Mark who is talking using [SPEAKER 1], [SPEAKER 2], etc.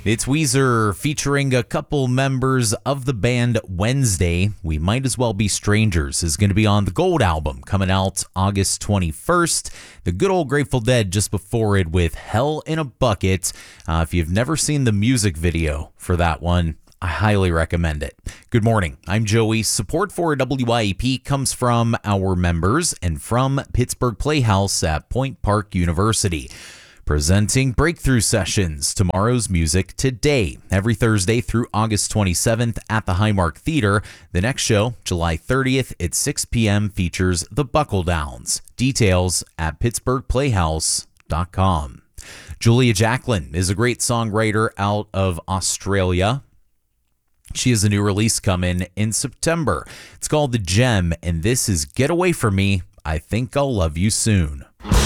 [SPEAKER 1] It's Weezer featuring a couple members of the band Wednesday. We Might As Well Be Strangers is going to be on the Gold album coming out August 21st. The good old Grateful Dead just before it with Hell in a Bucket. If you've never seen the music video for that one, I highly recommend it. Good morning. I'm Joey. Support for WIEP comes from our members and from Pittsburgh Playhouse at Point Park University. Presenting Breakthrough Sessions, Tomorrow's Music Today, every Thursday through August 27th at the Highmark Theater. The next show, July 30th at 6 p.m., features the Buckle Downs. Details at pittsburghplayhouse.com. Julia Jacklin is a great songwriter out of Australia. She has a new release coming in September. It's called The Gem, and this is Get Away From Me, I Think I'll Love You Soon.